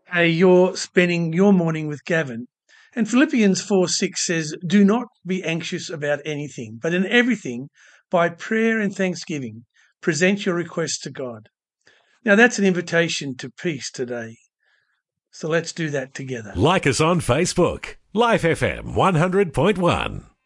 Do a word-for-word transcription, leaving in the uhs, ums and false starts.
Hey, you're spending your morning with Gavin. And Philippians four six says, "Do not be anxious about anything, but in everything, by prayer and thanksgiving, present your requests to God." Now, that's an invitation to peace today. So let's do that together. Like us on Facebook, Life F M one hundred point one.